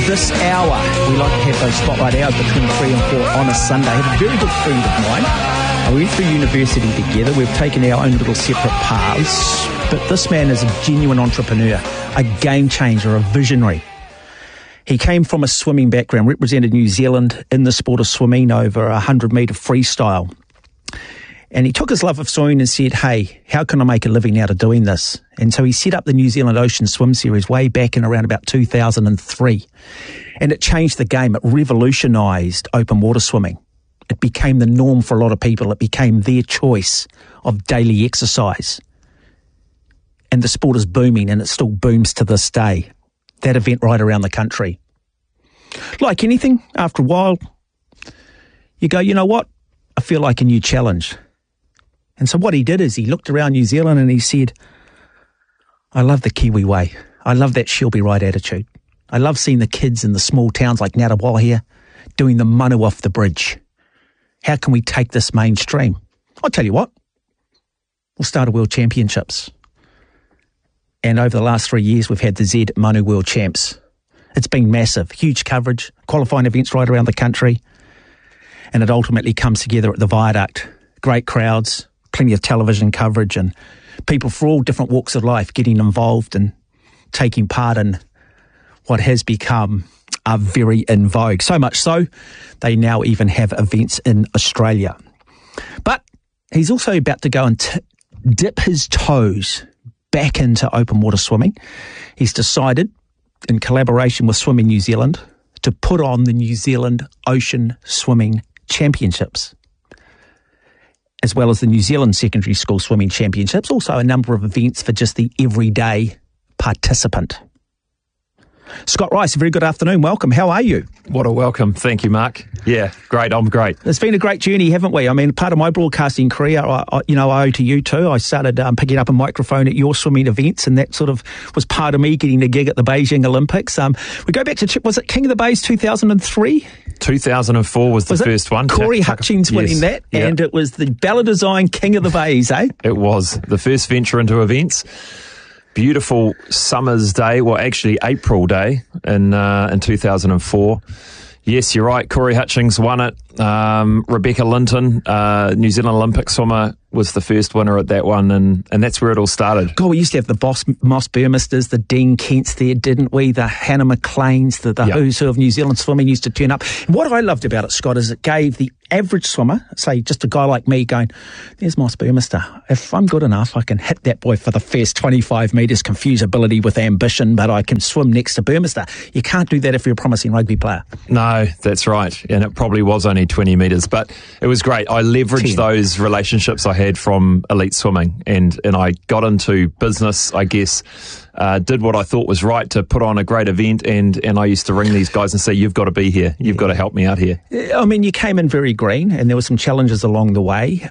This hour, we like to have those spotlight hours between 3 and 4 on a Sunday. I have a very good friend of mine. We went through university together. We've taken our own little separate paths. But this man is a genuine entrepreneur, a game changer, a visionary. He came from a swimming background, represented New Zealand in the sport of swimming over 100-metre freestyle. And he took his love of swimming and said, hey, how can I make a living out of doing this? And so he set up the New Zealand Ocean Swim Series way back in around about 2003. And it changed the game. It revolutionised open water swimming. It became the norm for a lot of people. It became their choice of daily exercise. And the sport is booming, and it still booms to this day. That event right around the country. Like anything, after a while, you go, you know what? I feel like a new challenge. And so what he did is he looked around New Zealand and he said, I love the Kiwi way. I love that she'll be right attitude. I love seeing the kids in the small towns like Ngātawawa here doing the manu off the bridge. How can we take this mainstream? I'll tell you what, we'll start a World Championships. And over the last 3 years, we've had the Z Manu World Champs. It's been massive, huge coverage, qualifying events right around the country. And it ultimately comes together at the Viaduct. Great crowds, plenty of television coverage, and people from all different walks of life getting involved and taking part in what has become very in vogue. So much so, they now even have events in Australia. But he's also about to go and dip his toes back into open water swimming. He's decided, in collaboration with Swimming New Zealand, to put on the New Zealand Ocean Swimming Championships, as well as the New Zealand Secondary School Swimming Championships, also a number of events for just the everyday participant. Scott Rice, a very good afternoon. Welcome. How are you? What a welcome. Thank you, Mark. Yeah, great. I'm great. It's been a great journey, haven't we? I mean, part of my broadcasting career, I owe to you too. I started picking up a microphone at your swimming events, and that sort of was part of me getting a gig at the Beijing Olympics. We go back to, was it King of the Bays 2003? 2004 was the first one. Corey Hutchings winning that, and it was the Bella Design King of the Bays, eh? It was the first venture into events. Beautiful summer's day, well, actually April day in 2004. Yes, you're right. Corey Hutchings won it. Rebecca Linton, New Zealand Olympic swimmer, was the first winner at that one, and that's where it all started. God, we used to have the Moss Burmisters, the Dean Kents there, didn't we? The Hannah McLeans, the who's who of New Zealand swimming used to turn up. And what I loved about it, Scott, is it gave the average swimmer, say just a guy like me, going, there's Moss Burmister. If I'm good enough, I can hit that boy for the first 25 metres, confuse ability with ambition, but I can swim next to Burmister. You can't do that if you're a promising rugby player. No, that's right. And it probably was only 20 metres, but it was great. I leveraged those relationships I had from elite swimming, and I got into business, I guess, did what I thought was right to put on a great event, and I used to ring these guys and say, you've got to be here. You've got to help me out here. I mean, you came in very green, and there were some challenges along the way.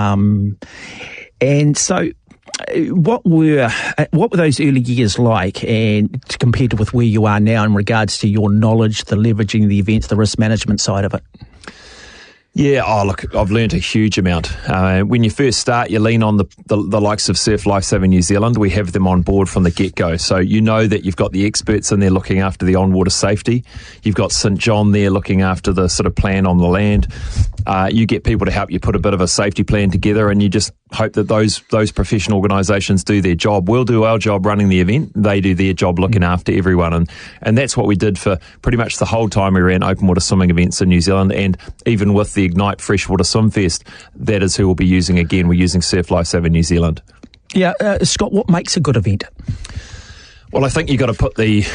And so what were those early years like, and compared with where you are now in regards to your knowledge, the leveraging the events, the risk management side of it? Yeah, look, I've learned a huge amount. When you first start, you lean on the likes of Surf Lifesaving New Zealand. We have them on board from the get-go. So you know that you've got the experts in there looking after the on-water safety. You've got St John there looking after the sort of plan on the land. You get people to help you put a bit of a safety plan together, and you just hope that those professional organisations do their job. We'll do our job running the event. They do their job looking after everyone. And that's what we did for pretty much the whole time we ran open water swimming events in New Zealand, and even with the Ignite Freshwater Swim Fest, that is who we'll be using again. We're using Surf Lifesaving New Zealand. Yeah, Scott, what makes a good event? Well, I think you've got to put the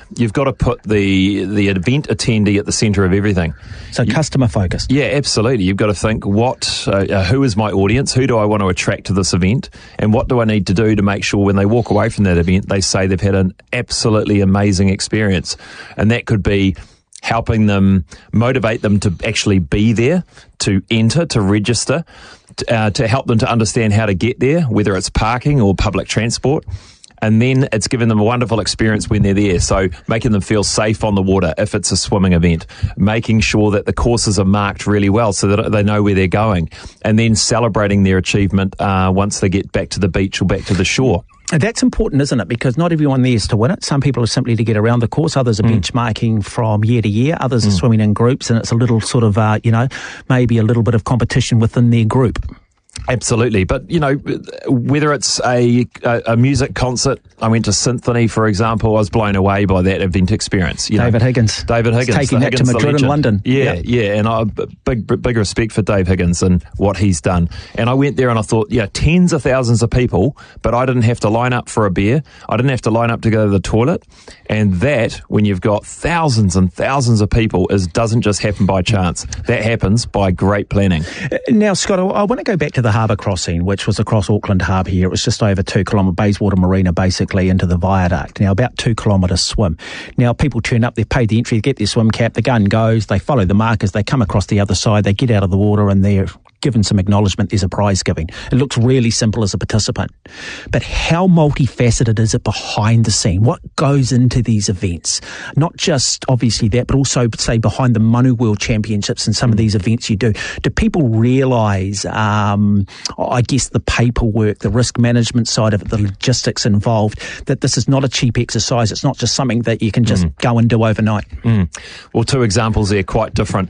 event attendee at the centre of everything. So customer focused. Yeah, absolutely. You've got to think, who is my audience? Who do I want to attract to this event? And what do I need to do to make sure when they walk away from that event, they say they've had an absolutely amazing experience? And that could be helping them, motivate them to actually be there, to enter, to register, to help them to understand how to get there, whether it's parking or public transport. And then it's given them a wonderful experience when they're there. So making them feel safe on the water if it's a swimming event, making sure that the courses are marked really well so that they know where they're going, and then celebrating their achievement once they get back to the beach or back to the shore. That's important, isn't it? Because not everyone there is to win it. Some people are simply to get around the course. Others are benchmarking from year to year. Others are swimming in groups, and it's a little sort of, maybe a little bit of competition within their group. Absolutely. But, whether it's a music concert, I went to Symphony, for example, I was blown away by that event experience. David Higgins. Taking that to Madrid and London. Yeah. And I big respect for Dave Higgins and what he's done. And I went there and I thought, tens of thousands of people, but I didn't have to line up for a beer. I didn't have to line up to go to the toilet. And that, when you've got thousands and thousands of people, doesn't just happen by chance. That happens by great planning. Now, Scott, I want to go back to the harbour crossing, which was across Auckland Harbour here. It was just over 2 kilometres, Bayswater Marina, basically, into the viaduct. Now, about 2 kilometre swim. Now, people turn up, they've paid the entry, they get their swim cap, the gun goes, they follow the markers, they come across the other side, they get out of the water, and they're given some acknowledgement, there's a prize giving. It looks really simple as a participant. But how multifaceted is it behind the scene? What goes into these events? Not just, obviously, that, but also, say, behind the Manu World Championships and some of these events you do. Do people realise, I guess, the paperwork, the risk management side of it, the logistics involved, that this is not a cheap exercise? It's not just something that you can just go and do overnight. Well, 2 examples there, quite different.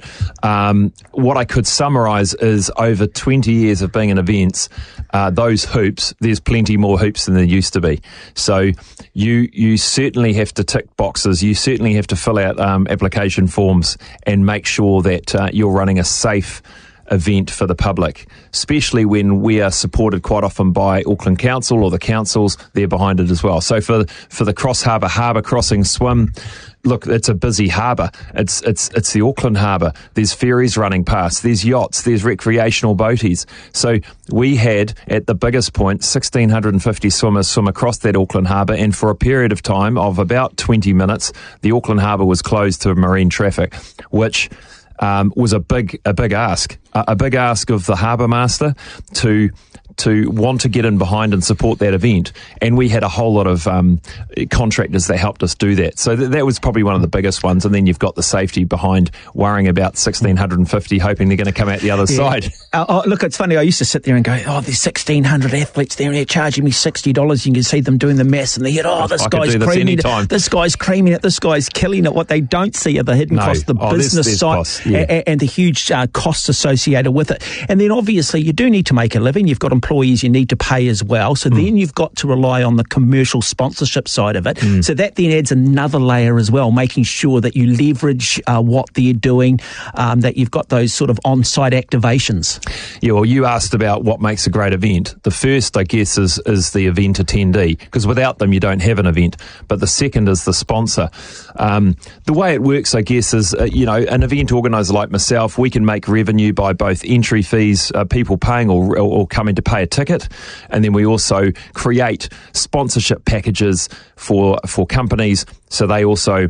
What I could summarise is, over 20 years of being in events, those hoops, there's plenty more hoops than there used to be. So you certainly have to tick boxes. You certainly have to fill out application forms and make sure that you're running a safe event for the public, especially when we are supported quite often by Auckland Council or the councils. They're behind it as well. So for the Cross Harbour crossing swim, look, it's a busy harbour. It's the Auckland Harbour. There's ferries running past. There's yachts. There's recreational boaties. So we had, at the biggest point, 1,650 swimmers swim across that Auckland Harbour, and for a period of time of about 20 minutes, the Auckland Harbour was closed to marine traffic, which was a big ask of the harbour master to want to get in behind and support that event. And we had a whole lot of contractors that helped us do that. So that was probably one of the biggest ones. And then you've got the safety behind worrying about 1,650, hoping they're going to come out the other side. Look, it's funny. I used to sit there and go, there's 1,600 athletes there and they're charging me $60. You can see them doing the maths and they hit, this guy's creaming it. This guy's creaming it. This guy's killing it. What they don't see are the hidden costs, the business side, costs, and the huge costs associated with it. And then obviously you do need to make a living. You've got employees you need to pay as well. So then you've got to rely on the commercial sponsorship side of it. So that then adds another layer as well, making sure that you leverage what they're doing, that you've got those sort of on-site activations. Yeah, well, you asked about what makes a great event. The first, I guess, is the event attendee, because without them you don't have an event. But the second is the sponsor. The way it works, I guess, is, an event organiser like myself, we can make revenue by both entry fees, people paying or coming to pay a ticket, and then we also create sponsorship packages for companies, so they also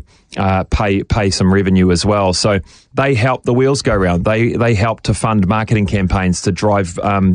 pay some revenue as well. So they help the wheels go round. They help to fund marketing campaigns to drive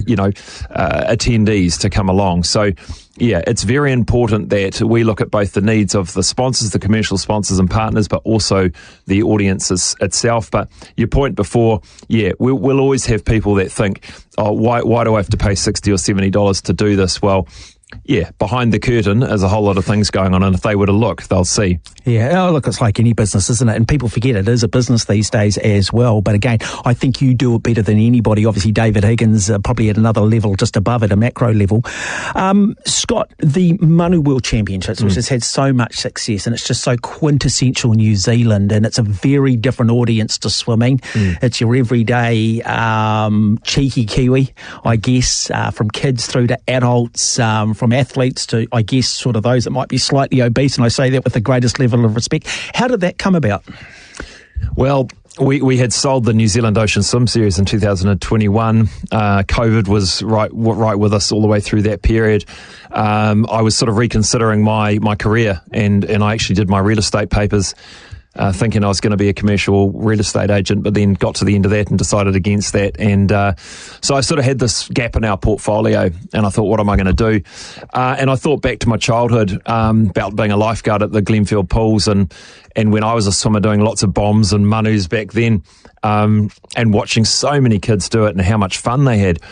attendees to come along. So yeah, it's very important that we look at both the needs of the sponsors, the commercial sponsors and partners, but also the audience itself. But your point before, we'll always have people that think, why do I have to pay $60 or $70 to do this? Well, yeah, behind the curtain is a whole lot of things going on, and if they were to look, they'll see. Yeah, look, it's like any business, isn't it? And people forget it is a business these days as well. But again, I think you do it better than anybody. Obviously, David Higgins probably at another level, just above it, a macro level. Scott, the Manu World Championships, which has had so much success, and it's just so quintessential New Zealand, and it's a very different audience to swimming. It's your everyday cheeky Kiwi, I guess, from kids through to adults, from athletes to, I guess, sort of those that might be slightly obese, and I say that with the greatest level of respect. How did that come about? Well, we had sold the New Zealand Ocean Swim Series in 2021. COVID was right with us all the way through that period. I was sort of reconsidering my career, and I actually did my real estate papers, thinking I was going to be a commercial real estate agent, but then got to the end of that and decided against that. And so I sort of had this gap in our portfolio, and I thought, what am I going to do? And I thought back to my childhood, about being a lifeguard at the Glenfield pools, and when I was a swimmer doing lots of bombs and manus back then, and watching so many kids do it and how much fun they had.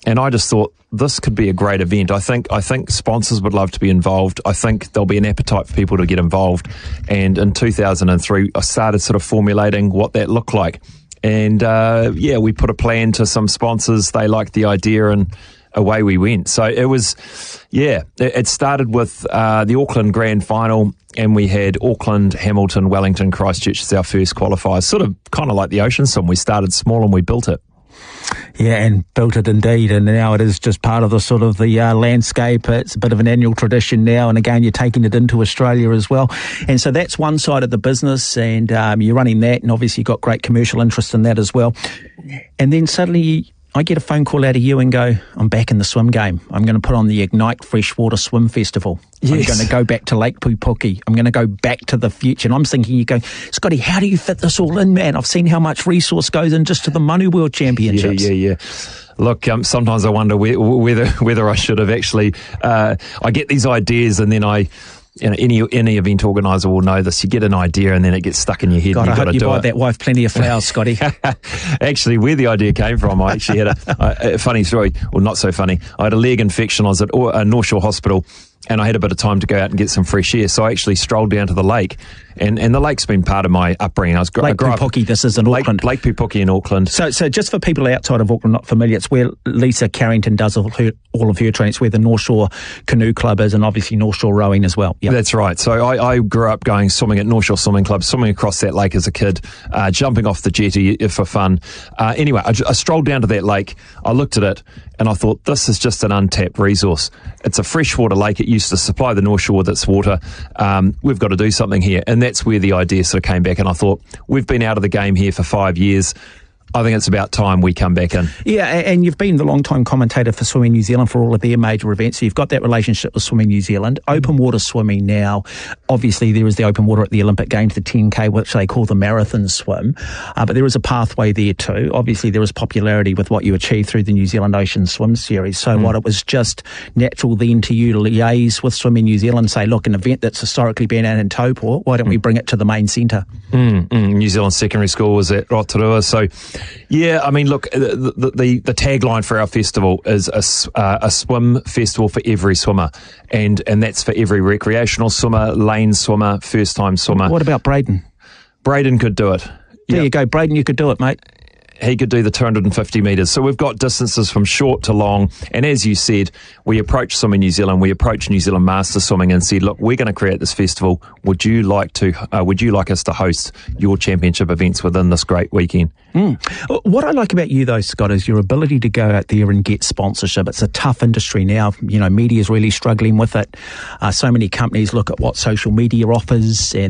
And I just thought this could be a great event. I think sponsors would love to be involved. I think there'll be an appetite for people to get involved. And in 2003, I started sort of formulating what that looked like. And we put a plan to some sponsors. They liked the idea, and away we went. So it was, it started with the Auckland Grand Final, and we had Auckland, Hamilton, Wellington, Christchurch as our first qualifiers. Sort of kind of like the Ocean Swim. We started small and we built it. Yeah, and built it indeed, and now it is just part of the sort of the landscape. It's a bit of an annual tradition now, and again, you're taking it into Australia as well. And so that's one side of the business, and you're running that, and obviously you've got great commercial interest in that as well. And then suddenly I get a phone call out of you and go, I'm back in the swim game. I'm going to put on the Ignite Freshwater Swim Festival. Yes. I'm going to go back to Lake Pupuki. I'm going to go back to the future. And I'm thinking, you go, Scotty, how do you fit this all in, man? I've seen how much resource goes in just to the Manu World Championships. Yeah. Look, sometimes I wonder whether I should have actually, I get these ideas and then any event organiser will know this. You get an idea and then it gets stuck in your head. God, and I hope you buy it. that wife plenty of flowers, Scotty. Actually, where the idea came from, I actually had a funny story. Well, not so funny. I had a leg infection. I was at North Shore Hospital, and I had a bit of time to go out and get some fresh air. So I actually strolled down to the lake, and the lake's been part of my upbringing. Lake Pupuki, this is in Auckland. Lake Pupuki in Auckland. So just for people outside of Auckland not familiar, it's where Lisa Carrington does all of her training. It's where the North Shore Canoe Club is, and obviously North Shore Rowing as well. Yep. That's right. So I grew up going swimming at North Shore Swimming Club, swimming across that lake as a kid, jumping off the jetty for fun. Anyway, I strolled down to that lake. I looked at it, and I thought, this is just an untapped resource. It's a freshwater lake. It used to supply the North Shore with its water. We've got to do something here. And that's where the idea sort of came back. And I thought, we've been out of the game here for 5 years. I think it's about time we come back in. Yeah, and you've been the long-time commentator for Swimming New Zealand for all of their major events, so you've got that relationship with Swimming New Zealand. Open water swimming now, obviously there is the open water at the Olympic Games, the 10K, which they call the marathon swim, but there is a pathway there too. Obviously there is popularity with what you achieved through the New Zealand Ocean Swim Series, so it was just natural then to you to liaise with Swimming New Zealand and say, look, an event that's historically been out in Taupō, why don't we bring it to the main centre? New Zealand Secondary School was at Rotorua, so yeah, I mean, look, the tagline for our festival is a swim festival for every swimmer, and that's for every recreational swimmer, lane swimmer, first-time swimmer. What about Braden? Braden could do it. There you go, Braden, you could do it, mate. He could do the 250 metres. So we've got distances from short to long. And as you said, we approached Swimming New Zealand, we approached New Zealand Master Swimming and said, look, we're going to create this festival. Would you like us to host your championship events within this great weekend? What I like about you though, Scott, is your ability to go out there and get sponsorship. It's a tough industry now. You know, media is really struggling with it. So many companies look at what social media offers and